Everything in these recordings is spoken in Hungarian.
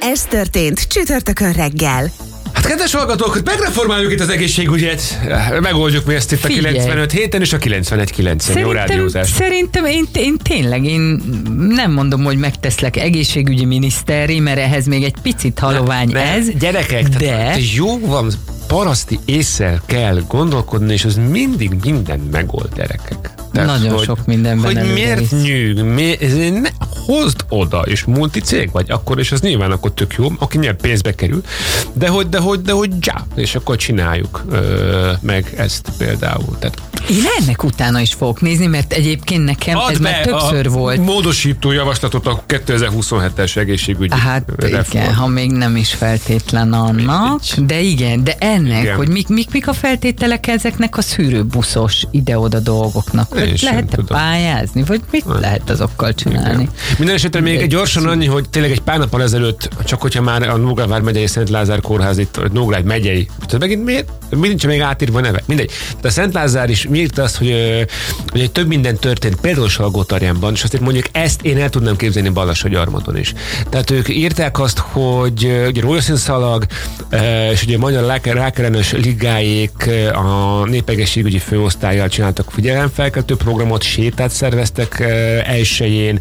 Ez történt csütörtökön reggel. Hát kedves hallgatók, megreformáljuk itt az egészségügyet. Megoldjuk mi ezt itt a 95 héten és a 91.9-en. Jó rádiózás. Szerintem én tényleg nem mondom, hogy megteszlek egészségügyi miniszteri, mert ehhez még egy picit halovány ez. Gyerekek, de... tehát jó van, paraszti ésszel kell gondolkodni, és az mindig mindent megold, gyerekek. Tehát, nagyon sok mindenben hogy miért nyűg, hozd oda, és multicég vagy akkor, és az nyilván akkor tök jó, aki nyilván pénzbe kerül, de hogy és akkor csináljuk meg ezt például. Tehát, én ennek utána is fogok nézni, mert egyébként nekem ez már többször volt. Módosító javaslatot a 2027-es egészségügyi reform. Igen, ha még nem is feltétlen annak, de igen, de ennek, igen. Hogy mik a feltételek ezeknek a szűrőbuszos ide-oda dolgoknak? Lehet pályázni, vagy mit lehet azokkal csinálni? Igen. Minden esetre még gyorsan annyi, hogy tényleg egy pár nappal ezelőtt, csak hogyha már a Nógrád megyei Szent Lázár kórház itt, Nógrád megyei, megint miért nincs még átírva neve? Mindegy. De a Szent Lázár is írta azt, hogy több minden történt, például Salgótarjánban, és azt mondjuk ezt én el tudnám képzelni Balassagyarmaton is. Tehát ők írták azt, hogy ugye rózsaszín szalag, és ugye a Magyar Rákellenes Ligáék a népegészségügyi főosztállyal csináltak figyelemfelkeltő programot, sétát szerveztek elsőjén,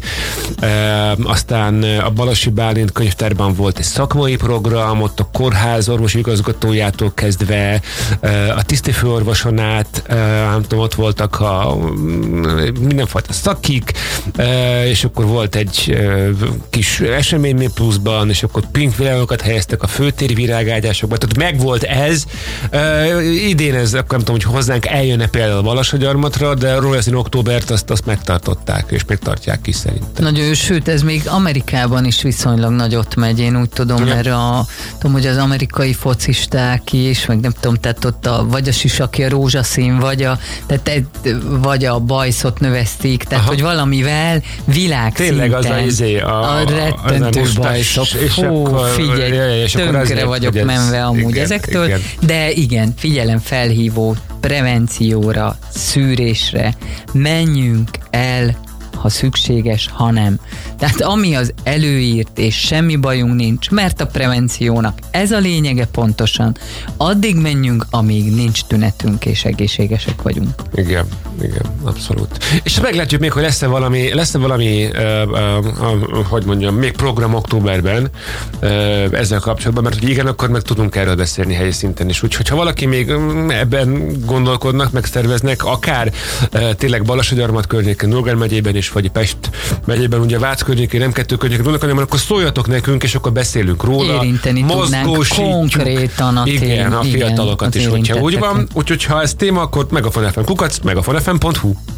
aztán a Balassi Bálint könyvtárban volt egy szakmai program, ott a kórház orvosi igazgatójától kezdve a tisztifőorvoson át, nem tudom, ott voltak mindenfajta szakik, és akkor volt egy kis esemény még pluszban, és akkor pink világokat helyeztek a főtéri virágágyásokba, tehát megvolt ez. Idén ez, akkor nem tudom, hogy hozzánk eljönne például a Balassagyarmatra, de rózsaszín októbert azt megtartották, és megtartják is szerintem. Nagyon, sőt, ez még Amerikában is viszonylag nagyot megy, én úgy tudom, mert tudom, hogy az amerikai focisták is, meg nem tudom, tehát ott vagy a sisaki a rózsaszín, vagy a bajszot növesztik, tehát hogy valamivel világszinten. Tényleg az a rettentő bajszok. Figyelj, tönkre vagyok menve amúgy igen, ezektől, igen. De igen, figyelemfelhívó prevencióra, szűrésre, menjünk el, ha szükséges, ha nem. Tehát ami az előírt, és semmi bajunk nincs, mert a prevenciónak ez a lényege pontosan, addig menjünk, amíg nincs tünetünk, és egészségesek vagyunk. Igen, abszolút. És meglátjuk még, hogy lesz-e valami hogy mondjam, még program októberben ezzel kapcsolatban, mert hogy igen, akkor meg tudunk erről beszélni helyi szinten is. Úgyhogy ha valaki még ebben gondolkodnak, megszerveznek, akár tényleg Balassagyarmat környéken, Nógrád megyében is, vagy Pest megyében, ugye Vác környékén, nem kettő környéken tudnak, hanem akkor szóljatok nekünk, és akkor beszélünk róla. Érinteni tudnánk konkrétan a fiatalokat is, hogyha úgy van. Úgyhogy ha ez téma, akkor Megafon FM @megafon.hu.